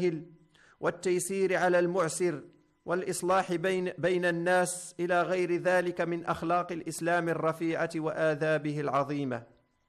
الجاهل، والتيسير على المعسر، والإصلاح بين الناس، إلى غير ذلك من أخلاق الإسلام الرفيعة وآدابه العظيمة.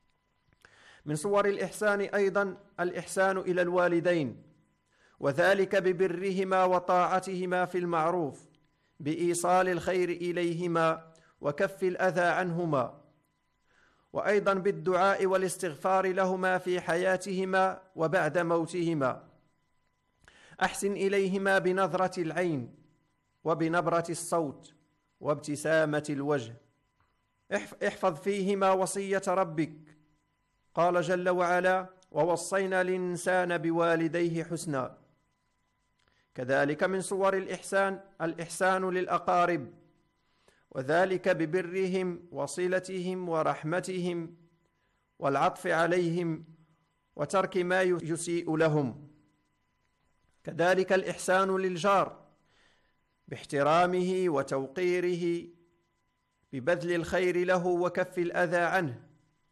من صور الإحسان أيضا الإحسان إلى الوالدين، وذلك ببرهما وطاعتهما في المعروف، بإيصال الخير إليهما وكف الأذى عنهما، وأيضا بالدعاء والاستغفار لهما في حياتهما وبعد موتهما. أحسن إليهما بنظرة العين وبنبرة الصوت وابتسامة الوجه. احفظ فيهما وصية ربك، قال جل وعلا: ووصينا الإنسان بوالديه حسنا. كذلك من صور الإحسان للأقارب، وذلك ببرهم وصلتهم ورحمتهم والعطف عليهم وترك ما يسيء لهم. كذلك الإحسان للجار باحترامه وتوقيره، ببذل الخير له وكف الأذى عنه.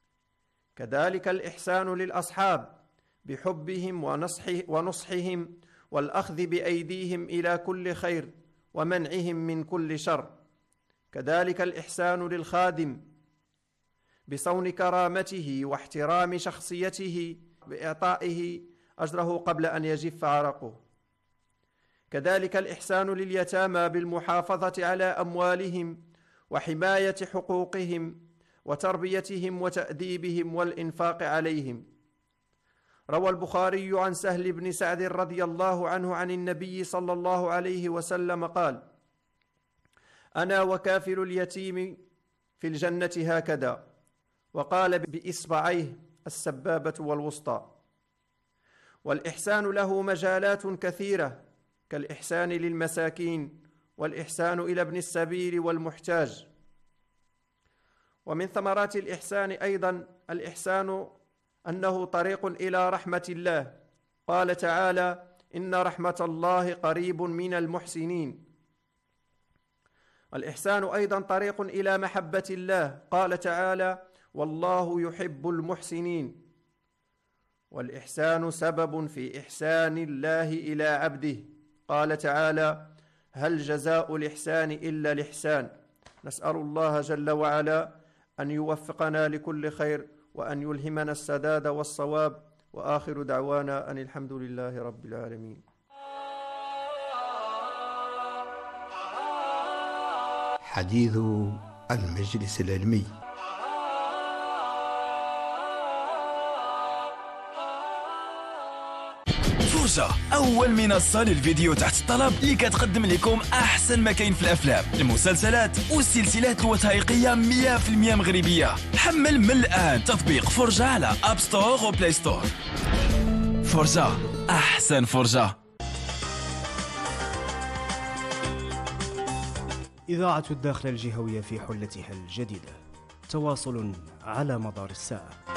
كذلك الإحسان للأصحاب بحبهم ونصحهم والأخذ بأيديهم إلى كل خير ومنعهم من كل شر. كذلك الإحسان للخادم بصون كرامته واحترام شخصيته بإعطائه أجره قبل أن يجف عرقه. كذلك الإحسان لليتامى بالمحافظة على أموالهم وحماية حقوقهم وتربيتهم وتأديبهم والإنفاق عليهم. روى البخاري عن سهل بن سعد رضي الله عنه عن النبي صلى الله عليه وسلم قال: أنا وكافل اليتيم في الجنة هكذا، وقال بإصبعيه السبابة والوسطى. والإحسان له مجالات كثيرة، كالإحسان للمساكين والإحسان إلى ابن السبيل والمحتاج. ومن ثمرات الإحسان أيضا الإحسان أنه طريق إلى رحمة الله، قال تعالى: إن رحمة الله قريب من المحسنين. الإحسان أيضا طريق إلى محبة الله، قال تعالى: والله يحب المحسنين. والإحسان سبب في إحسان الله إلى عبده، قال تعالى: هل جزاء الإحسان إلا الإحسان. نسأل الله جل وعلا أن يوفقنا لكل خير وأن يلهمنا السداد والصواب، وآخر دعوانا أن الحمد لله رب العالمين. حديث المجلس العلمي. فرجة، أول منصة للفيديو تحت الطلب اللي كتقدم لكم أحسن ما كاين في الأفلام، المسلسلات والسلسلات الوثائقية 100% مغربية. حمل من الآن تطبيق فرجة على أب ستور وبلاي ستور. فرجة، أحسن فرجة. إذاعة الداخل الجهوية في حلتها الجديدة، تواصل على مدار الساعة.